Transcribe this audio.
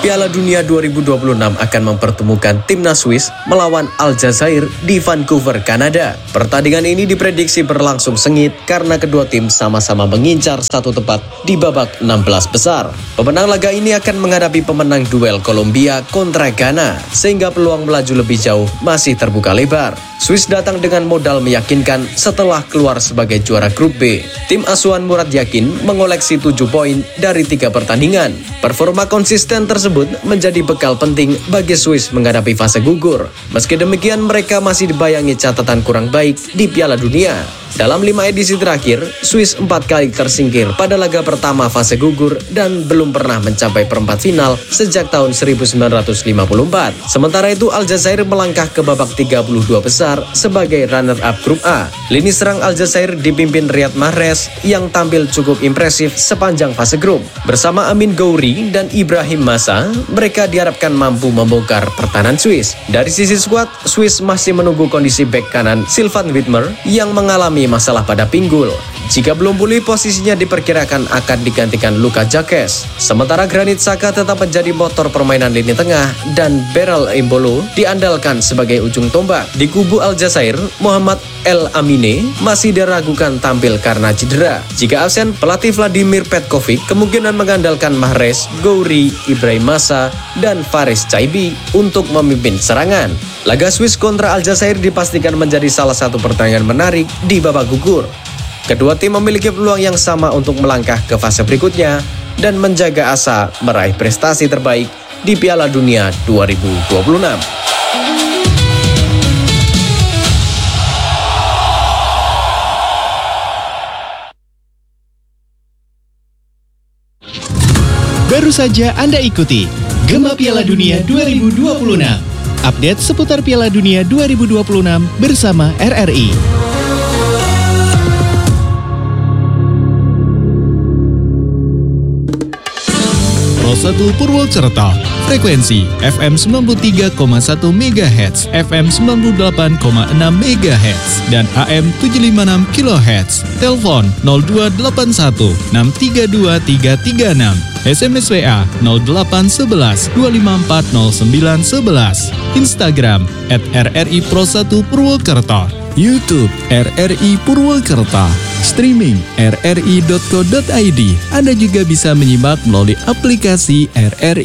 Piala Dunia 2026 akan mempertemukan timnas Swiss melawan Aljazair di Vancouver, Kanada. Pertandingan ini diprediksi berlangsung sengit karena kedua tim sama-sama mengincar satu tempat di babak 16 besar. Pemenang laga ini akan menghadapi pemenang duel Kolombia kontra Ghana, sehingga peluang melaju lebih jauh masih terbuka lebar. Swiss datang dengan modal meyakinkan setelah keluar sebagai juara grup B. Tim asuhan Murad Yakin mengoleksi 7 poin dari 3 pertandingan. Performa konsisten tersebut menjadi bekal penting bagi Swiss menghadapi fase gugur. Meski demikian, mereka masih dibayangi catatan kurang baik di Piala Dunia. Dalam 5 edisi terakhir, Swiss 4 kali tersingkir pada laga pertama fase gugur dan belum pernah mencapai perempat final sejak tahun 1954. Sementara itu, Aljazair melangkah ke babak 32 besar sebagai runner-up grup A. Lini serang Aljazair dipimpin Riyad Mahrez yang tampil cukup impresif sepanjang fase grup. Bersama Amin Ghouri dan Ibrahim Massa, mereka diharapkan mampu membongkar pertahanan Swiss. Dari sisi skuad, Swiss masih menunggu kondisi bek kanan Sylvain Widmer yang mengalami masalah pada pinggul. Jika belum pulih, posisinya diperkirakan akan digantikan Luka Jakes. Sementara Granit Xhaka tetap menjadi motor permainan lini tengah dan Beryl Embolo diandalkan sebagai ujung tombak. Di kubu Aljazair, Mohamed El Amine masih diragukan tampil karena cedera. Jika absen, pelatih Vladimir Petkovic kemungkinan mengandalkan Mahrez, Ghouri, Ibrahim Massa, dan Faris Chaibi untuk memimpin serangan. Laga Swiss kontra Aljazair dipastikan menjadi salah satu pertandingan menarik di babak gugur. Kedua tim memiliki peluang yang sama untuk melangkah ke fase berikutnya dan menjaga asa meraih prestasi terbaik di Piala Dunia 2026. Baru saja Anda ikuti Gema Piala Dunia 2026. Update seputar Piala Dunia 2026 bersama RRI. Pro 1 Purwokerto, frekuensi FM 93,1 MHz, FM 98,6 MHz, dan AM 756 kHz. Telepon 0281 632 336. SMS WA 0811 254 0911. Instagram @RRI Pro 1 Purwokerto. YouTube RRI Purwokerto. Streaming rri.co.id. Anda juga bisa menyimak melalui aplikasi RRI